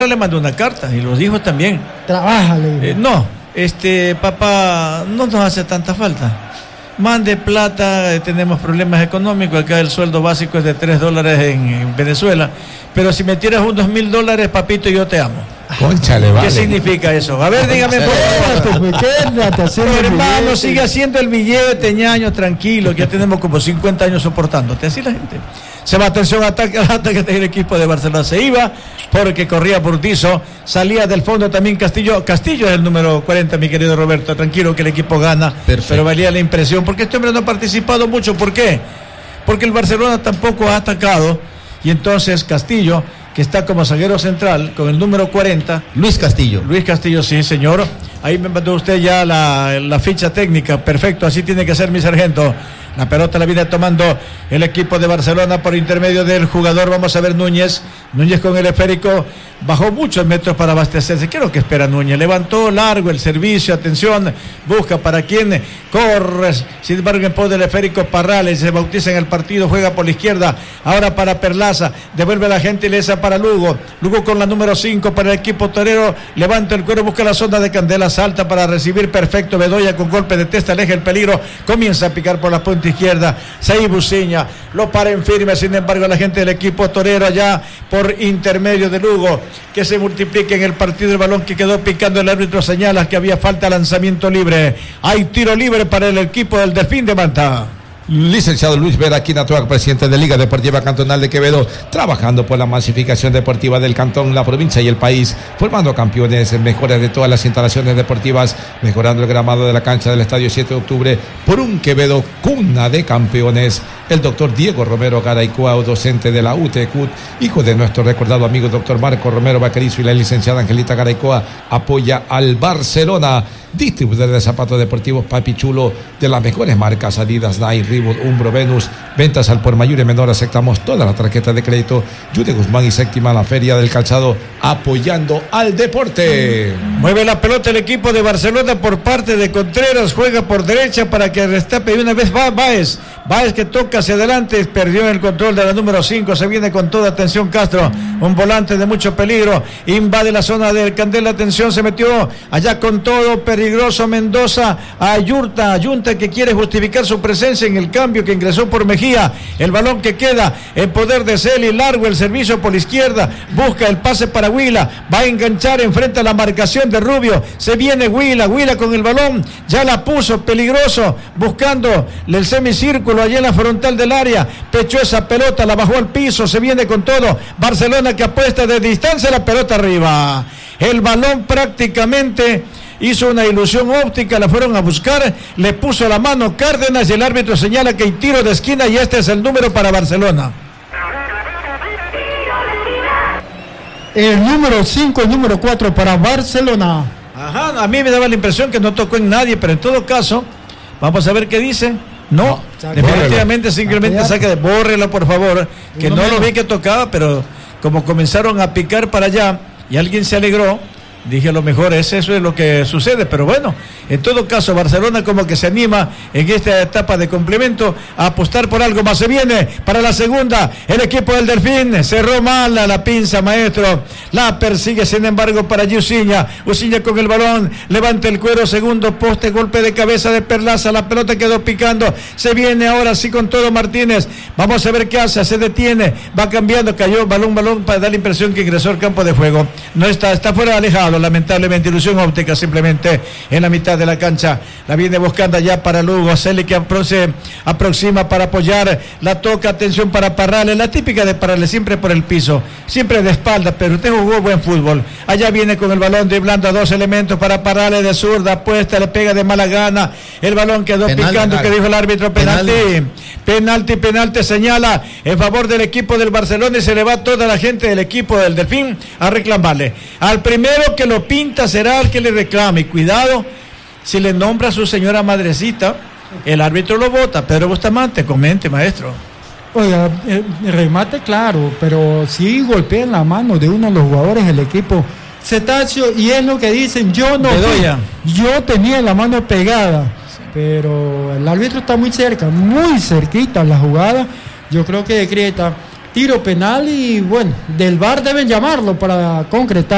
papá le mandó una carta y los hijos también. Trabájale. No, papá no nos hace tanta falta. Mande plata, tenemos problemas económicos. Acá el sueldo básico es de $3 en Venezuela. Pero si me tiras unos $1,000, papito, yo te amo. Cónchale, vale. ¿Qué significa eso? A ver, dígame. Hermano, sigue haciendo el billete, ñaño, tranquilo, que ya tenemos como 50 años soportándote. Así la gente. Se va, atención, ataque del equipo de Barcelona. Se iba porque corría Burdizo, salía del fondo también Castillo. Castillo es el número 40, mi querido Roberto. Tranquilo que el equipo gana. Perfecto. Pero valía la impresión, porque este hombre no ha participado mucho. ¿Por qué? Porque el Barcelona tampoco ha atacado. Y entonces Castillo, que está como zaguero central, con el número 40. Luis Castillo, sí, señor. Ahí me mandó usted ya la ficha técnica. Perfecto, así tiene que ser, mi sargento. La pelota la viene tomando el equipo de Barcelona por intermedio del jugador. Vamos a ver Núñez. Núñez con el esférico. Bajó muchos metros para abastecerse. ¿Qué es lo que espera Núñez? Levantó largo el servicio. Atención. Busca para quien corre. Sin embargo, en pos del esférico, Parrales se bautiza en el partido. Juega por la izquierda. Ahora para Perlaza. Devuelve la gentileza para Lugo. Lugo con la número 5 para el equipo torero. Levanta el cuero. Busca la zona de Candela. Salta para recibir. Perfecto. Bedoya con golpe de testa. Aleja el peligro. Comienza a picar por la punta izquierda. Seí Buciña lo para en firme. Sin embargo, la gente del equipo torero allá por intermedio de Lugo, que se multiplique en el partido. El balón que quedó picando, el árbitro señala que había falta, lanzamiento libre. Hay tiro libre para el equipo del Delfín de Manta. Licenciado Luis Vera Quinatuac, presidente de Liga Deportiva Cantonal de Quevedo, trabajando por la masificación deportiva del cantón, la provincia y el país, formando campeones, mejores de todas las instalaciones deportivas, mejorando el gramado de la cancha del Estadio 7 de octubre, por un Quevedo cuna de campeones. El doctor Diego Romero Garaycoa, docente de la UTECUT, hijo de nuestro recordado amigo doctor Marco Romero Bacarizo, y la licenciada Angelita Garaycoa, apoya al Barcelona. Distribuidor de zapatos deportivos Papi Chulo, de las mejores marcas Adidas, Nike, Reebok, Umbro, Venus. Ventas al por mayor y menor, aceptamos todas las tarjetas de crédito. Jude Guzmán y séptima, la Feria del Calzado, apoyando al deporte. Mueve la pelota el equipo de Barcelona por parte de Contreras, juega por derecha para que restape, y una vez va Báez que toca hacia adelante, perdió el control de la número 5, se viene con toda. Atención Castro, un volante de mucho peligro, invade la zona del Candela. Atención, se metió allá con todo, peligroso Mendoza a Yunta que quiere justificar su presencia en el cambio que ingresó por Mejía. El balón que queda en poder de Celi, largo el servicio por la izquierda, busca el pase para Huila, va a enganchar enfrente a la marcación de Rubio. Se viene Huila con el balón, ya la puso, peligroso, buscando el semicírculo allí en la frontal del área, pechó esa pelota, la bajó al piso, se viene con todo. Barcelona que apuesta de distancia, la pelota arriba. El balón prácticamente hizo una ilusión óptica, la fueron a buscar, le puso la mano Cárdenas y el árbitro señala que hay tiro de esquina y este es el número para Barcelona. El número 5, el número 4 para Barcelona. Ajá, a mí me daba la impresión que no tocó en nadie, pero en todo caso, vamos a ver qué dice. No, definitivamente simplemente saca de, bórrelo por favor, que no lo vi que tocaba, pero como comenzaron a picar para allá y alguien se alegró, dije a lo mejor eso es lo que sucede, pero bueno, en todo caso Barcelona como que se anima en esta etapa de complemento a apostar por algo más. Se viene para la segunda el equipo del Delfín, cerró mal la pinza, maestro, la persigue sin embargo para Uciña con el balón, levanta el cuero, segundo poste, golpe de cabeza de Perlaza, la pelota quedó picando, se viene ahora sí con todo Martínez, vamos a ver qué hace, se detiene, va cambiando, cayó balón para dar la impresión que ingresó al campo de juego, no está fuera, alejado, lamentablemente, ilusión óptica simplemente en la mitad de la cancha, la viene buscando allá para Lugo, Celi que se aproxima para apoyar, la toca, atención para Parrales, la típica de Parrales, siempre por el piso, siempre de espalda, pero usted jugó buen fútbol, allá viene con el balón driblando a dos elementos para Parrales de zurda, apuesta, le pega de mala gana, el balón quedó picando, que dijo el árbitro, penalti, señala en favor del equipo del Barcelona y se le va toda la gente del equipo del Delfín a reclamarle, al primero que lo pinta será el que le reclame, y cuidado, si le nombra a su señora madrecita, el árbitro lo vota. Pedro Bustamante, comente, maestro. Oiga, el remate claro, pero sí golpea en la mano de uno de los jugadores del equipo Cetacio, y es lo que dicen, yo tenía la mano pegada, pero el árbitro está muy cerca, muy cerquita la jugada, yo creo que decreta tiro penal y bueno, del VAR deben llamarlo para concretar.